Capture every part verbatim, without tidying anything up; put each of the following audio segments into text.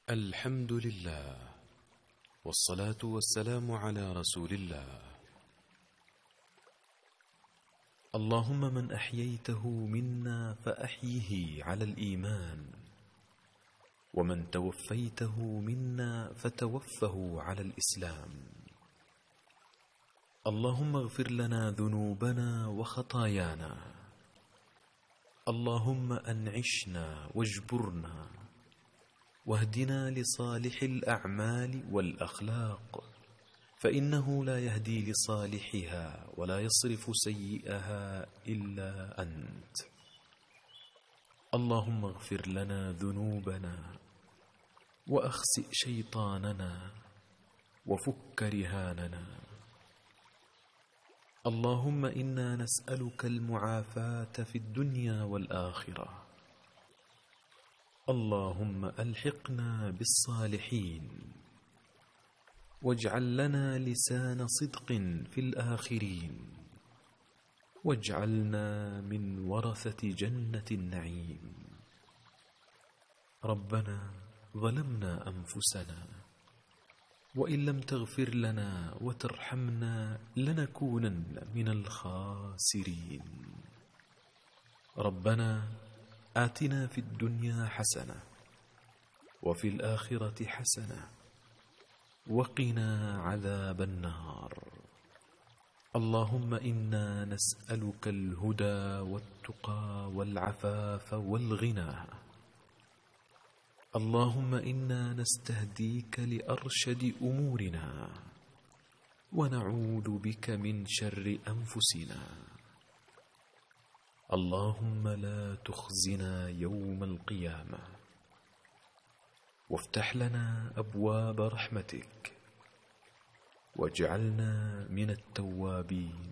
الحمد لله، والصلاة والسلام على رسول الله. اللهم من أحييته منا فأحيه على الإيمان، ومن توفيته منا فتوفه على الإسلام. اللهم اغفر لنا ذنوبنا وخطايانا، اللهم أنعشنا واجبرنا، واهدنا لصالح الأعمال والأخلاق، فإنه لا يهدي لصالحها ولا يصرف سيئها إلا أنت. اللهم اغفر لنا ذنوبنا، وأخسئ شيطاننا، وفك رهاننا. اللهم إنا نسألك المعافاة في الدنيا والآخرة. اللهم ألحقنا بالصالحين، واجعل لنا لسان صدق في الآخرين، واجعلنا من ورثة جنة النعيم. ربنا ظلمنا أنفسنا، وإن لم تغفر لنا وترحمنا لنكونن من الخاسرين. ربنا آتنا في الدنيا حسنة، وفي الآخرة حسنة، وقنا عذاب النار. اللهم إنا نسألك الهدى والتقى والعفاف والغنى. اللهم إنا نستهديك لأرشد أمورنا، ونعوذ بك من شر أنفسنا. اللهم لا تخزنا يوم القيامة، وافتح لنا أبواب رحمتك، واجعلنا من التوابين،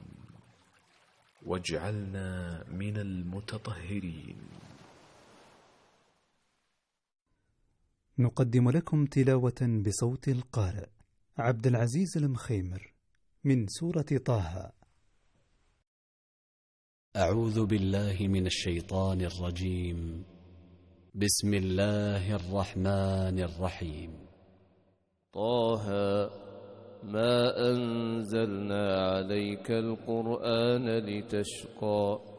واجعلنا من المتطهرين. نقدم لكم تلاوة بصوت القارئ عبد العزيز المخيمر من سورة طه. أعوذ بالله من الشيطان الرجيم. بسم الله الرحمن الرحيم. طه ما أنزلنا عليك القرآن لتشقى